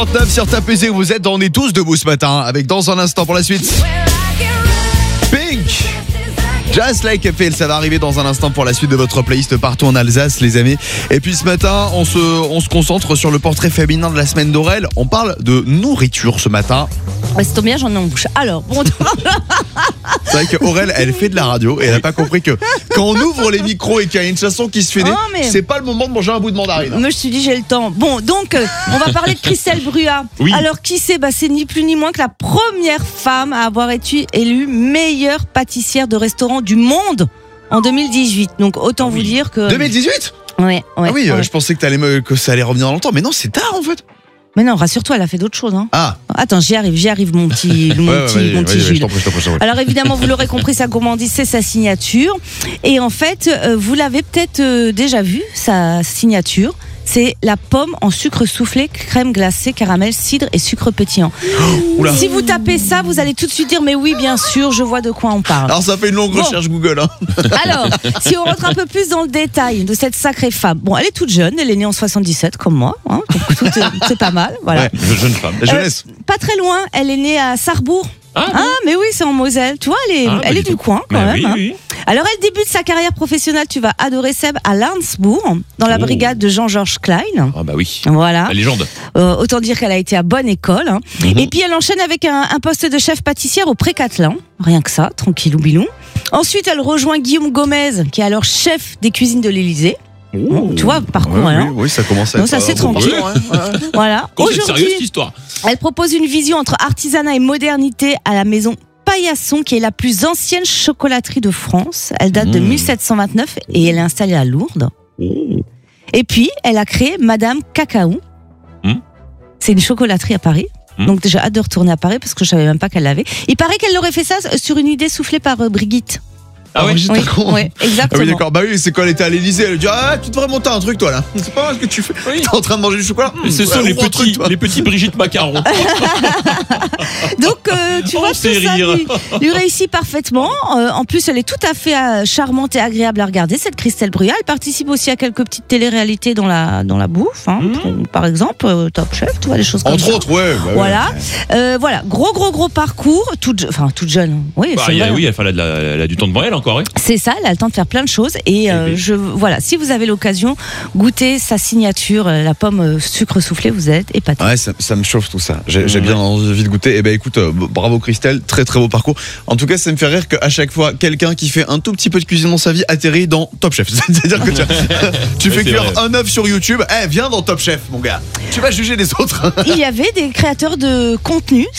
6h39 sur Top Music, vous êtes, on est tous debout ce matin, avec dans un instant pour la suite Pink, Just Like a Pill, ça va arriver dans un instant pour la suite de votre playlist partout en Alsace, les amis. Et puis ce matin, on se concentre sur le portrait féminin de la semaine d'Aurel. On parle de nourriture ce matin. Ouais, c'est bien, j'en ai en bouche. Alors, bon. C'est vrai qu'Aurel, elle fait de la radio et elle n'a pas compris que quand on ouvre les micros et qu'il y a une chanson qui se fait naître, c'est pas le moment de manger un bout de mandarine. Je me suis dit, j'ai le temps. Bon, donc, on va parler de Christelle Brua. Oui. Alors, qui c'est ? C'est ni plus ni moins que la première femme à avoir été élue meilleure pâtissière de restaurant du monde en 2018. Donc, autant vous dire que. 2018 ? Ouais. Ah oui, ouais. je pensais que ça allait revenir dans longtemps, mais non, c'est tard en fait. Mais non, rassure-toi, elle a fait d'autres choses. Hein. Ah. Attends, j'y arrive, mon petit Jules. Je t'en prie. Alors évidemment, vous l'aurez compris, sa gourmandise, c'est sa signature. Et en fait, vous l'avez peut-être déjà vu, sa signature. C'est la pomme en sucre soufflé, crème glacée, caramel, cidre et sucre pétillant. Oula. Si vous tapez ça, vous allez tout de suite dire mais oui, bien sûr, je vois de quoi on parle. Alors ça fait une longue recherche Google. Hein. Alors, si on rentre un peu plus dans le détail de cette sacrée femme. Bon, elle est toute jeune, elle est née en 77 comme moi. Hein, donc c'est pas mal. Voilà. Ouais, jeune femme. La jeunesse. Pas très loin, elle est née à Sarrebourg. Mais oui, c'est en Moselle. Tu vois, elle est du coin quand même. Oui, hein. oui. Alors, elle débute sa carrière professionnelle, tu vas adorer Seb, à Landsbourg, dans la brigade de Jean-Georges Klein. Ah bah oui. Voilà. La légende. Autant dire qu'elle a été à bonne école. Hein. Et puis, elle enchaîne avec un poste de chef pâtissière au Pré-Catelin. Rien que ça, tranquillou bilou. Ensuite, elle rejoint Guillaume Gomez, qui est alors chef des cuisines de l'Élysée. Tu vois, parcours. Oui, ça commence à donc être. ça, c'est tranquille. Voilà. C'est sérieux cette histoire. Elle propose une vision entre artisanat et modernité à la maison Paillasson, qui est la plus ancienne chocolaterie de France. Elle date de 1729 et elle est installée à Lourdes. Et puis, elle a créé Madame Cacao. C'est une chocolaterie à Paris. Donc j'ai hâte de retourner à Paris parce que je savais même pas qu'elle l'avait. Il paraît qu'elle aurait fait ça sur une idée soufflée par Brigitte. Ah oui, j'étais con. Oui, exactement. Ah oui, d'accord. Bah oui, c'est quand elle était à l'Élysée, elle lui dit tu devrais monter un truc toi là. C'est pas mal ce que tu fais. T'es en train de manger du chocolat. Ce sont les petits Brigitte Macaron. Donc tu vois, tout ça lui réussit parfaitement. En plus, elle est tout à fait charmante et agréable à regarder, cette Christelle Brua. Elle participe aussi à quelques petites téléréalités dans la bouffe, hein, par exemple Top Chef, tu vois, des choses comme ça. Entre autres, ouais. Bah voilà, voilà, gros parcours, toute jeune. Oui, elle a du temps devant elle encore. Oui. C'est ça, elle a le temps de faire plein de choses. Et voilà, si vous avez l'occasion, goûtez sa signature, la pomme sucre soufflé, vous êtes épatés. Ouais, ça me chauffe tout ça. J'ai bien envie de goûter. Et ben écoute, bravo Christelle, très beau parcours. En tout cas, ça me fait rire qu'à chaque fois, quelqu'un qui fait un tout petit peu de cuisine dans sa vie atterrit dans Top Chef. C'est-à-dire que tu fais cuire un œuf sur YouTube, viens dans Top Chef, mon gars. Tu vas juger les autres. Il y avait des créateurs de contenu